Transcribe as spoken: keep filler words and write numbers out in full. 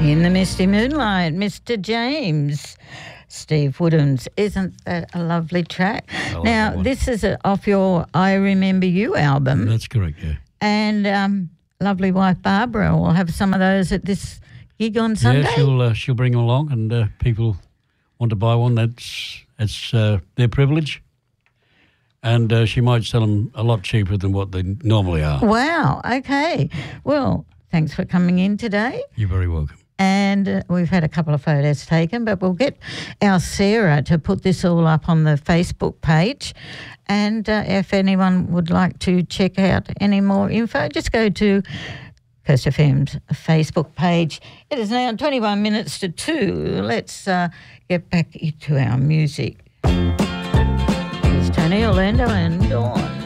In the misty moonlight, Mister James, Steve Woodhams. Isn't that a lovely track? I like now, that one. this is a, off your I Remember You album. That's correct, yeah. And um, lovely wife Barbara will have some of those at this gig on Sunday. Yeah, she'll uh, she'll bring them along, and uh, people want to buy one. That's that's uh, their privilege, and uh, she might sell them a lot cheaper than what they normally are. Wow, okay. Well, thanks for coming in today. You're very welcome. And uh, we've had a couple of photos taken, but we'll get our Sarah to put this all up on the Facebook page. And uh, if anyone would like to check out any more info, just go to Coast F M's Facebook page. It is now twenty-one minutes to two. Let's uh, get back into our music. It's Tony Orlando and Dawn.